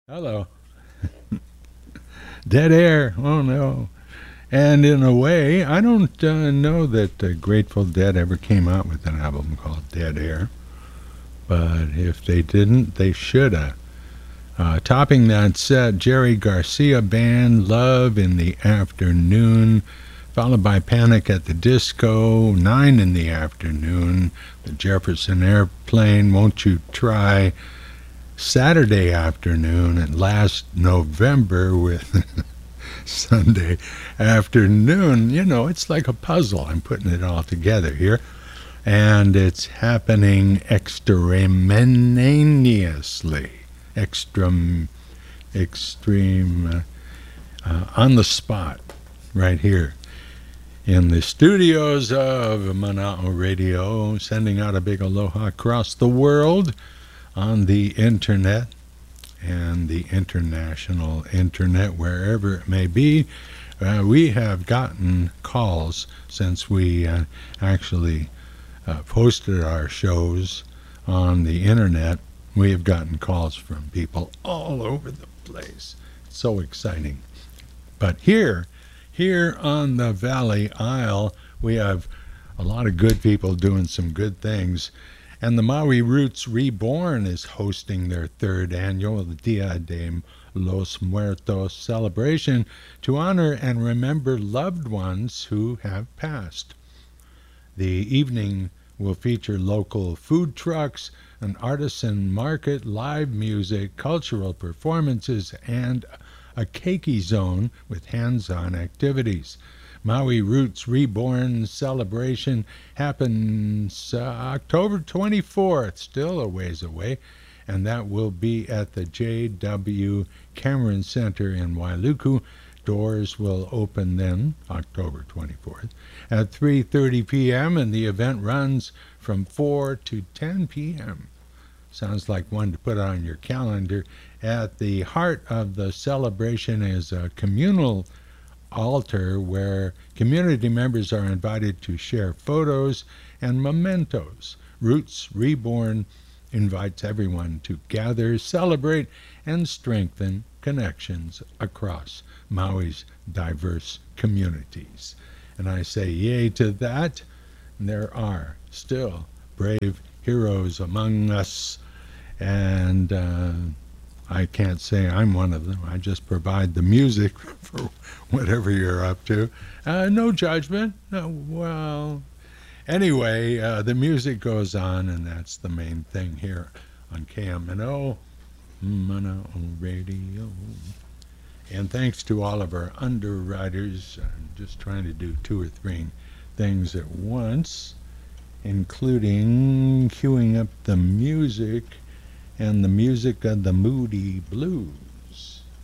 Hello. Dead air. Oh no. And in a way, I don't know that Grateful Dead ever came out with an album called Dead Air. But if they didn't, they should have. Topping that set, Jerry Garcia Band, Love in the Afternoon, followed by Panic at the Disco, 9 in the Afternoon, the Jefferson Airplane, Won't You Try, Saturday Afternoon, and last November with Sunday Afternoon. You know, it's like a puzzle. I'm putting it all together here. And it's happening extemporaneously. Extreme, on the spot, right here in the studios of Mana'o Radio, sending out a big aloha across the world on the internet and the international internet, wherever it may be. We have gotten calls since we actually posted our shows on the internet. We have gotten calls from people all over the place. It's so exciting. But here on the Valley Isle, we have a lot of good people doing some good things. And the Maui Roots Reborn is hosting their third annual Dia de los Muertos celebration to honor and remember loved ones who have passed. The evening will feature local food trucks, an artisan market, live music, cultural performances, and a keiki zone with hands-on activities. Maui Roots Reborn celebration happens October 24th, still a ways away, and that will be at the J.W. Cameron Center in Wailuku. Doors will open then, October 24th, at 3:30 p.m., and the event runs from 4 to 10 p.m. Sounds like one to put on your calendar. At the heart of the celebration is a communal altar where community members are invited to share photos and mementos. Roots Reborn invites everyone to gather, celebrate, and strengthen connections across Maui's diverse communities. And I say yay to that. There are still brave heroes among us, and I can't say I'm one of them. I just provide the music for whatever you're up to. No judgment. No, well, anyway, the music goes on, and that's the main thing here on KMNO, Mana'o Radio. And thanks to all of our underwriters. I'm just trying to do 2 or 3 things at once, including queuing up the music and the music of the Moody Blues.